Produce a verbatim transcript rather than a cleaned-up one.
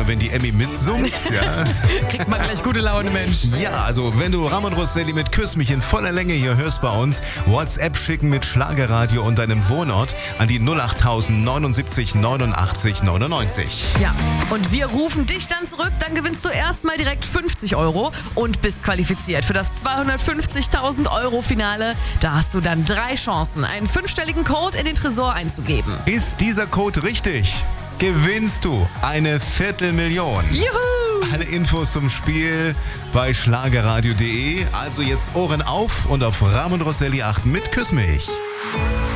wenn die Emmy mitsummt. Ja. Kriegt man gleich gute Laune, Mensch. Ja, also wenn du Ramon Rosselli mit Küss mich in voller Länge hier hörst bei uns, WhatsApp schicken mit Schlagerradio und deinem Wohnort an die null acht tausend neunundsiebzig neunundachtzig neunundneunzig. Ja, und wir rufen dich dann zurück, dann gewinnst du erstmal direkt fünfzig Euro und bist qualifiziert für das zweihundertfünfzigtausend Euro Finale. Da hast du dann drei Chancen, einen fünfstelligen Code in den Tresor einzugeben. Ist dieser Code richtig, gewinnst du eine Viertelmillion. Juhu! Alle Infos zum Spiel bei schlagerradio punkt de. Also jetzt Ohren auf und auf Ramon Rosselli achten mit Küss mich.